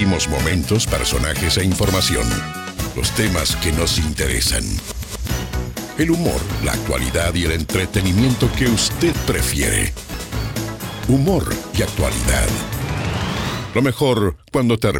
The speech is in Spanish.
íntimos momentos, personajes e información. Los temas que nos interesan. El humor, la actualidad y el entretenimiento que usted prefiere. Humor y actualidad. Lo mejor cuando termina.